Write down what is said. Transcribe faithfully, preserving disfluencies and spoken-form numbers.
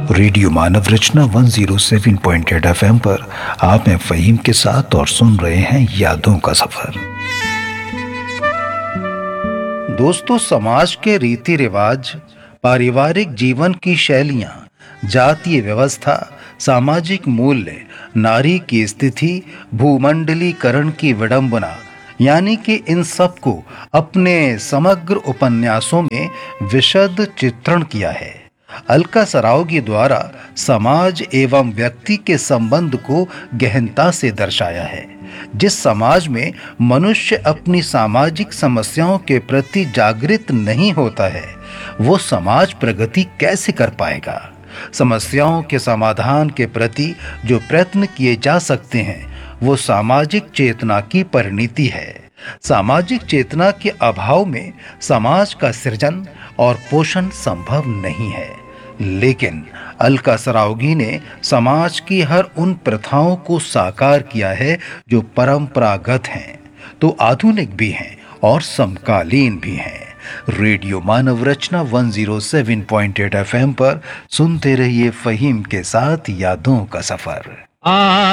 Radio मानव रचना एक सौ सात पॉइंट आठ एफएम पर आप हैं फ़हीम के साथ और सुन रहे हैं यादों का सफर। दोस्तों, समाज के रीति रिवाज, पारिवारिक जीवन की शैलियां, जातीय व्यवस्था, सामाजिक मूल्य, नारी की स्थिति, भूमंडलीकरण की विडंबना, यानी कि इन सब को अपने समग्र उपन्यासों में विशद चित्रण किया है। अलका सरावगी द्वारा समाज एवं व्यक्ति के संबंध को गहनता से दर्शाया है। जिस समाज में मनुष्य अपनी सामाजिक समस्याओं के प्रति जागृत नहीं होता है, वो समाज प्रगति कैसे कर पाएगा। समस्याओं के समाधान के प्रति जो प्रयत्न किए जा सकते हैं, वो सामाजिक चेतना की परिणति है। सामाजिक चेतना के अभाव में समाज का सृजन और पोषण संभव नहीं है। लेकिन अलका सरावगी ने समाज की हर उन प्रथाओं को साकार किया है जो परंपरागत हैं, तो आधुनिक भी हैं और समकालीन भी हैं। रेडियो मानव रचना एक सौ सात पॉइंट आठ एफएम पर सुनते रहिए फ़हीम के साथ यादों का सफर।